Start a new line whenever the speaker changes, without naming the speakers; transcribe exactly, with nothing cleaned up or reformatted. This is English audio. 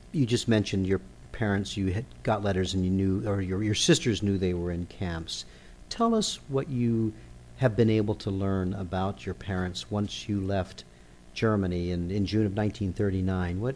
you just mentioned your parents, you had got letters and you knew, or your, your sisters knew they were in camps. Tell us what you have been able to learn about your parents once you left Germany in, in June of nineteen thirty-nine. What,